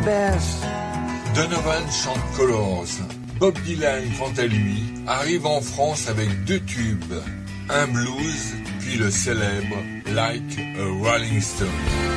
best. Donovan chante Colors. Bob Dylan, quant à lui, arrive en France avec 2 tubes, un blues, puis le célèbre Like a Rolling Stone.